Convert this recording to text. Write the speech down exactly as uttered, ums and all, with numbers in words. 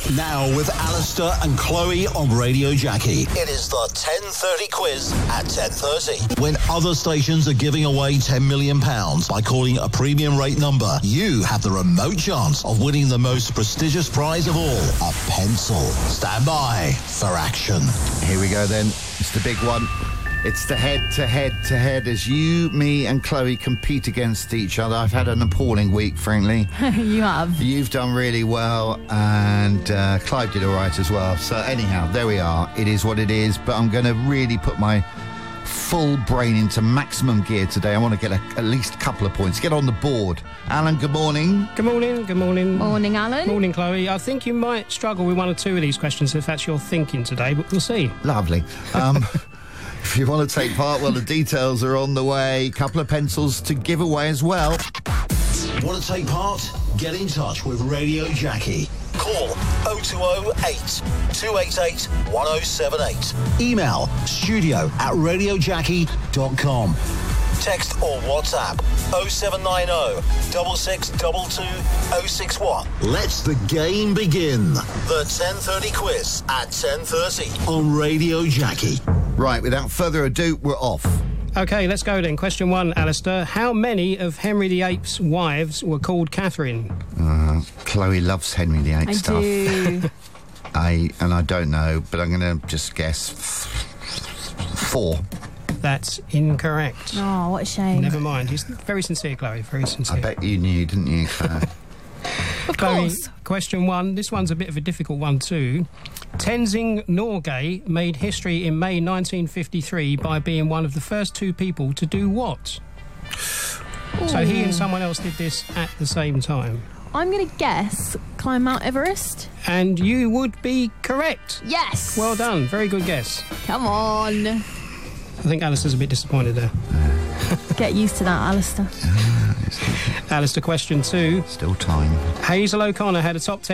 Now with Alistair and Chloe on Radio Jackie. It is the ten thirty quiz at ten thirty. When other stations are giving away ten million pounds by calling a premium rate number, you have the remote chance of winning the most prestigious prize of all, a pencil. Stand by for action. Here we go then. It's the big one. It's the head-to-head-to-head as you, me and Chloe compete against each other. I've had an appalling week, frankly. You have. You've done really well, and uh, Clive did all right as well. So anyhow, there we are. It is what it is, but I'm going to really put my full brain into maximum gear today. I want to get a, at least a couple of points. Get on the board. Alan, good morning. Good morning, good morning. Morning, Alan. Morning, Chloe. I think you might struggle with one or two of these questions if that's your thinking today, but we'll see. Lovely. Um... If you want to take part, well, the details are on the way. A couple of pencils to give away as well. Want to take part? Get in touch with Radio Jackie. Call oh two oh eight, two eight eight, one oh seven eight. Email studio at radio jackie dot com. Text or WhatsApp oh seven nine oh, six six two two, oh six one. Let's the game begin. The ten thirty quiz at ten thirty on Radio Jackie. Right, without further ado, we're off. OK, let's go then. Question one, Alistair. How many of Henry the Eighth's wives were called Catherine? Uh, Chloe loves Henry the Eighth I stuff. do. I and I don't know, but I'm going to just guess four. That's incorrect. Oh, what a shame. Never mind. He's very sincere, Chloe. Very sincere. I bet you knew, didn't you, Claire? Of Chloe, course. question one. This one's a bit of a difficult one too. Tenzing Norgay made history in May nineteen fifty-three by being one of the first two people to do what? Ooh. So he and someone else did this at the same time. I'm going to guess climb Mount Everest. And you would be correct. Yes. Well done. Very good guess. Come on. I think Alistair's a bit disappointed there. Get used to that, Alistair. Alistair, question two. Still time. Hazel O'Connor had a top ten